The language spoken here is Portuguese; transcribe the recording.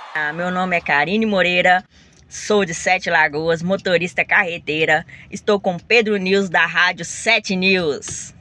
Meu nome é Karine Moreira, sou de Sete Lagoas, motorista carreteira. Estou com Pedro News da Rádio 7 News.